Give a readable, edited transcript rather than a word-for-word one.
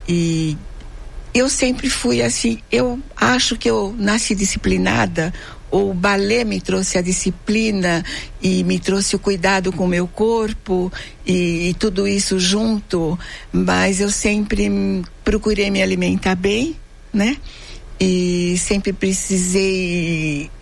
E eu sempre fui assim, eu acho que eu nasci disciplinada. O balé me trouxe a disciplina e me trouxe o cuidado com o meu corpo e tudo isso junto, mas eu sempre procurei me alimentar bem, né? E sempre precisei